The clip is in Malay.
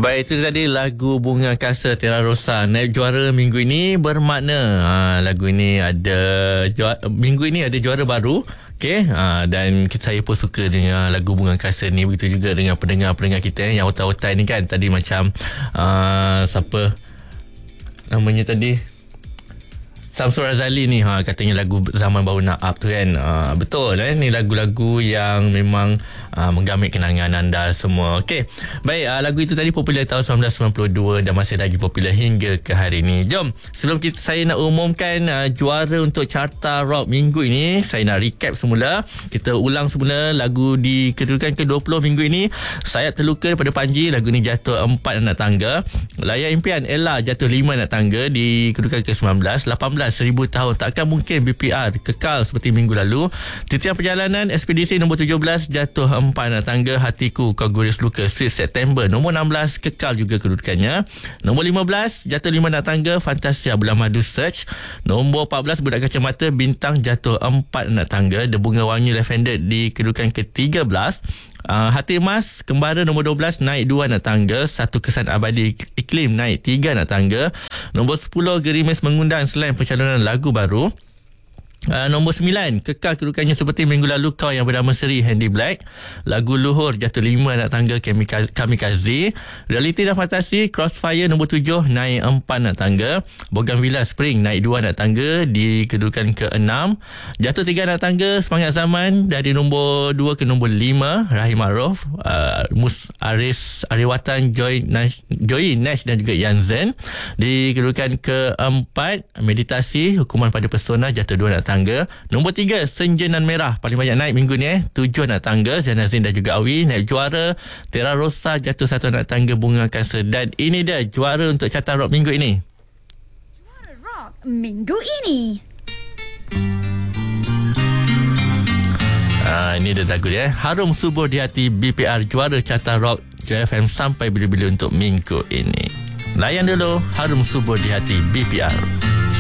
Baik, itu tadi lagu Bunga Kasa Terra Rosa naik juara minggu ini bermakna lagu ini ada minggu ini ada juara baru. Okey, dan saya pun suka dengan lagu Bunga Kasa ni. Begitu juga dengan pendengar-pendengar kita yang otai-otai ni kan. Tadi macam siapa namanya tadi, Samsul Razali ni katanya lagu zaman baru nak up tu kan. Betul ni lagu-lagu yang memang menggamit kenangan anda semua. Okey. Baik, lagu itu tadi popular tahun 1992 dan masih lagi popular hingga ke hari ini. Jom, sebelum saya nak umumkan juara untuk carta rock minggu ini, saya nak recap semula. Kita ulang semula lagu di kedudukan ke-20 minggu ini. Saya Terluka daripada Panji, lagu ni jatuh 4 anak tangga. Layan Impian Ella jatuh 5 anak tangga di kedudukan ke-19. 1000 tahun takkan mungkin BPR kekal seperti minggu lalu. Titian Perjalanan Ekspedisi nombor 17 jatuh 4 anak tangga. Hatiku Kau Guris Luka Sweet September nombor 16 kekal juga kedudukannya. Nombor 15 jatuh 5 anak tangga. Fantasia Bulan Madu Search. Nombor 14 Budak Kacamata Bintang jatuh 4 anak tangga. The Bunga Wangi Lavender di kedudukan ke-13. Hati Emas Kembara nombor 12 naik 2 anak tangga. Satu Kesan Abadi Iklim naik 3 anak tangga. Nombor 10 Gerimis Mengundang Selain Pencalonan Lagu Baru. Nombor 9 kekal kedudukannya seperti minggu lalu, Kau Yang Bernama Seri Handy Black. Lagu Luhur jatuh 5 anak tangga, Kamikaze. Reality dan Fantasi Crossfire nombor 7 naik 4 anak tangga. Bougainvillea Spring naik 2 anak tangga di kedudukan ke-6. Jatuh 3 anak tangga, Semangat Zaman dari nombor 2 ke nombor 5, Rahim Arif, Mus Aris Ariwatan, Joy Nash dan juga Yan Zen di kedudukan ke-4. Meditasi Hukuman Pada Pesona jatuh 2 anak tangga. Nombor 3 Senjenan Merah paling banyak naik minggu ni 7 anak tangga. Zainal Zain dan juga Awi naik juara. Terra Rosa jatuh 1 anak tangga, Bunga Kasa. Dan ini dia juara untuk carta rock minggu ini. Juara rock minggu ini. Ini dia lagu dia. Harum Subur di Hati BPR juara carta rock Joy FM sampai bila-bila untuk minggu ini. Layan dulu Harum Subur di Hati BPR.